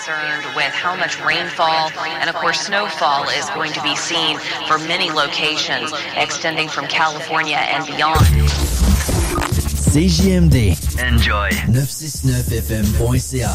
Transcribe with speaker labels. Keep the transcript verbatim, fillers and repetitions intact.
Speaker 1: concerned with how much rainfall and, of course, snowfall is going to be seen for many locations, extending from California and beyond.
Speaker 2: C J M D.
Speaker 3: Enjoy.
Speaker 2: neuf cent soixante-neuf F M point C A